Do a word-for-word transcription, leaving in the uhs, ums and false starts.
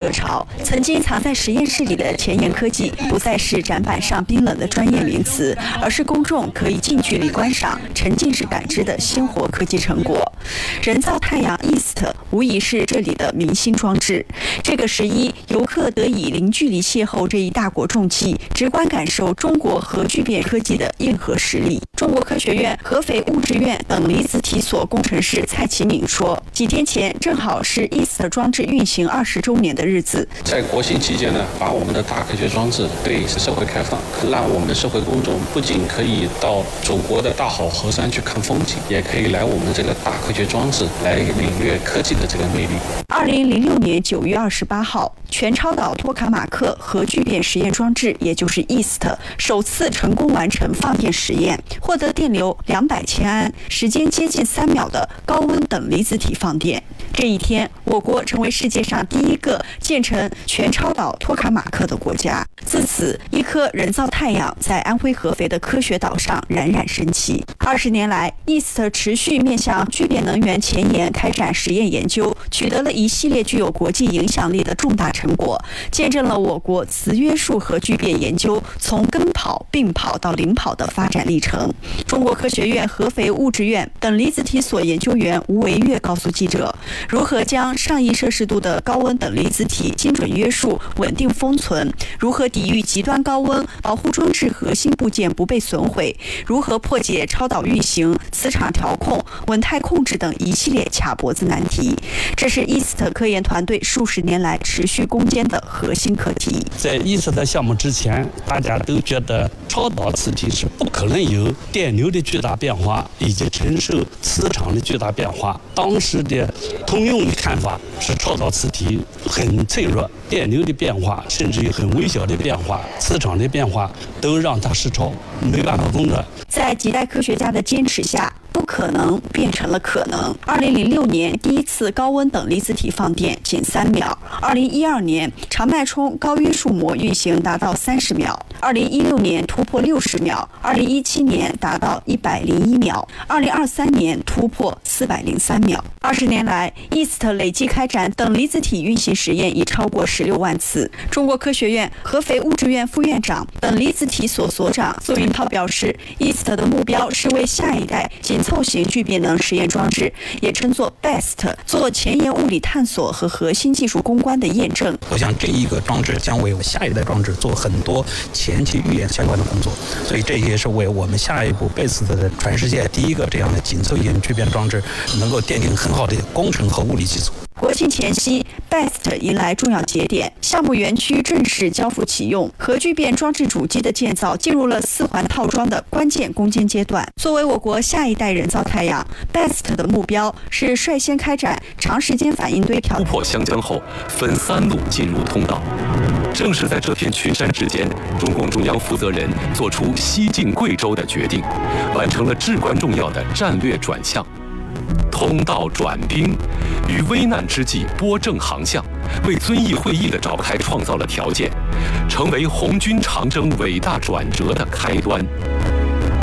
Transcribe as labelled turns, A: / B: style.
A: 热潮。曾经藏在实验室里的前沿科技，不再是展板上冰冷的专业名词，而是公众可以近距离观赏、沉浸式感知的鲜活科技成果。人造太阳 E A S T 无疑是这里的明星装置。这个十一，游客得以零距离邂逅这一大国重器，直观感受中国核聚变科技的硬核实力。中国科学院合肥物质院等离子体所工程师蔡启敏说，几天前正好是 E A S T 装置运行二十周年的日子。
B: 在国庆期间呢，把我们的大科学装置对社会开放，让我们的社会公众不仅可以到祖国的大好河山去看风景，也可以来我们这个大科学装置来领略科技的这个魅力。
A: 二零零六年九月二十八号，全超导托卡马克核聚变实验装置，也就是 E A S T 首次成功完成放电实验，获得电流两百千安、时间接近三秒的高温等离子体放电。这一天，我国成为世界上第一个建成全超导托卡马克的国家。自此，一颗人造太阳在安徽合肥的科学岛上冉冉升起。二十年来 ，E A S T 持续面向聚变能源前沿开展实验研究，取得了一系列具有国际影响力的重大成果，见证了我国磁约束核聚变研究从跟跑、并跑到领跑的发展历程。中国科学院合肥物质院等离子体所研究员吴维月告诉记者，如何将上亿摄氏度的高温等离子体精准约束、稳定封存，如何抵御极端高温，保护装置核心部件不被损毁，如何破解超导运行、磁场调控、稳态控制等一系列卡脖子难题。这是 E A S T 科研团队数十年来持续攻坚的核心课题。
C: 在 E A S T 项目之前，大家都觉得超导磁体是不可能有电流的巨大变化以及承受磁场的巨大变化。当时的通用的看法是超导磁体很脆弱，电流的变化甚至于很微小的变化，磁场的变化都让它失超，没办法工作。
A: 在几代科学家的坚持下，不可能变成了可能。二零零六年第一次高温等离子体放电仅三秒，二零一二年长脉冲高约束膜运行达到三十秒，二零一六年突破六十秒，二零一七年达到一百零一秒，二零二三年突破四百零三秒。二十年来 ，E A S T 累计开展等离子体运行实验已超过十六万次。中国科学院合肥物质院副院长、等离子体所所长邹云涛表示 ，E A S T 的目标是为下一代紧凑型聚变能实验装置，也称作 B E S T， 做前沿物理探索和核心技术攻关的验证。
D: 我想这一个装置将为下一代装置做很多前期预演相关的工作，所以这也是为我们下一步 B E S T 的全世界第一个这样的紧凑型聚变装置能够奠定很好的工程和物理基础。
A: 国庆前夕 ，B E S T 迎来重要节点，项目园区正式交付启用，核聚变装置主机的建造进入了四环套装的关键攻坚阶段。作为我国下一代人造太阳 ，B E S T 的目标是率先开展长时间反应堆挑
E: 突破湘江后，分三路进入通道。正是在这片群山之间，中共中央负责人做出西进贵州的决定，完成了至关重要的战略转向。通道转兵，于危难之际拨正航向，为遵义会议的召开创造了条件，成为红军长征伟大转折的开端。